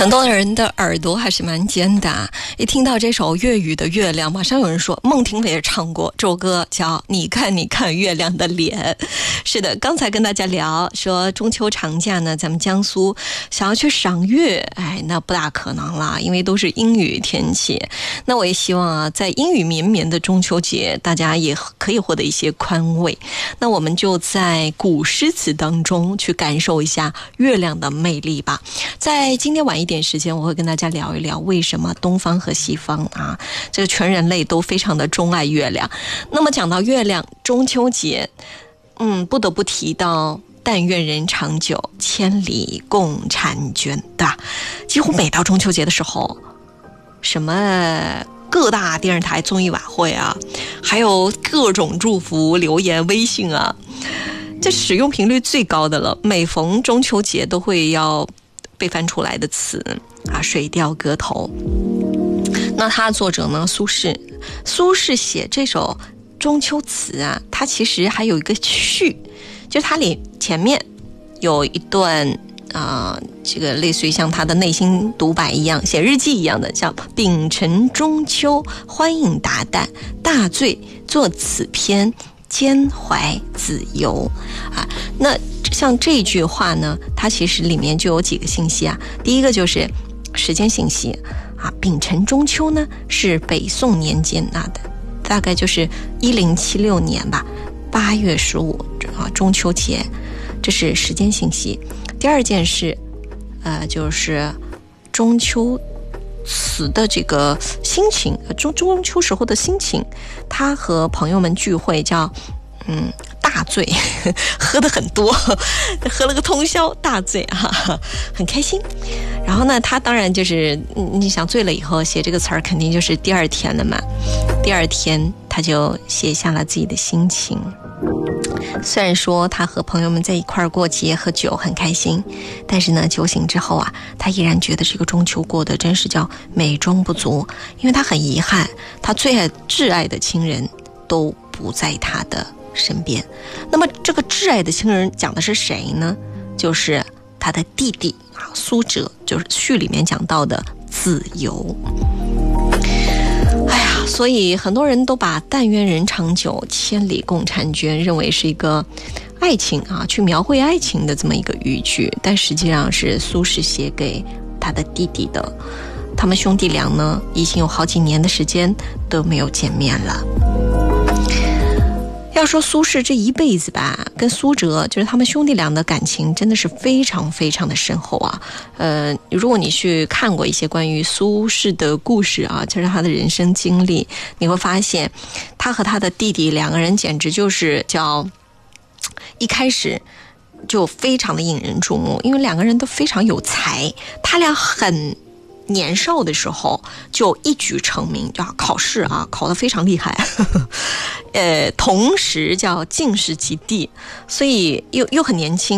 很多人的耳朵还是蛮尖的，一听到这首粤语的月亮，马上有人说孟庭苇也唱过这首歌，叫你看你看月亮的脸。是的，刚才跟大家聊说中秋长假呢，咱们江苏想要去赏月，那不大可能了，因为都是阴雨天气。那我也希望啊，在阴雨绵绵的中秋节，大家也可以获得一些宽慰。那我们就在古诗词当中去感受一下月亮的魅力吧。在今天晚一点时间，我会跟大家聊一聊为什么东方和西方啊，这个全人类都非常的钟爱月亮。那么讲到月亮，中秋节，不得不提到但愿人长久，千里共婵娟，对吧？几乎每到中秋节的时候，什么各大电视台综艺晚会啊，还有各种祝福留言微信啊，这使用频率最高的了。每逢中秋节都会要被翻出来的词啊，水调歌头。那他的作者呢，苏轼写这首中秋词啊，他其实还有一个序，就是他前面有一段这个类似于像他的内心独白一样，写日记一样的，叫丙辰中秋，欢应达旦，大醉作此篇，兼怀子由啊。那像这句话呢，它其实里面就有几个信息啊。第一个就是时间信息啊，丙辰中秋呢是北宋年间的，大概就是1076年吧，8月15啊，中秋节，这是时间信息。第二件事，就是中秋词的这个心情，中秋时候的心情，他和朋友们聚会叫大醉，喝得很多，喝了个通宵，大醉啊，很开心。然后呢，他当然就是你想醉了以后写这个词儿，肯定就是第二天了嘛。第二天他就写下了自己的心情。虽然说他和朋友们在一块儿过节喝酒很开心，但是呢，酒醒之后啊，他依然觉得这个中秋过得真是叫美中不足，因为他很遗憾，他最挚爱的亲人都不在他的身边。那么这个挚爱的亲人讲的是谁呢？就是他的弟弟啊，苏辙，就是序里面讲到的子由。所以很多人都把但愿人长久，千里共婵娟认为是一个爱情啊，去描绘爱情的这么一个语句，但实际上是苏轼写给他的弟弟的。他们兄弟俩呢，已经有好几年的时间都没有见面了。要说苏轼这一辈子吧，跟苏辙就是他们兄弟俩的感情真的是非常非常的深厚啊。如果你去看过一些关于苏轼的故事啊，就是他的人生经历，你会发现他和他的弟弟两个人简直就是叫一开始就非常的引人注目，因为两个人都非常有才，他俩很年少的时候就一举成名，叫考试啊考得非常厉害，同时叫进士及第，所以又很年轻。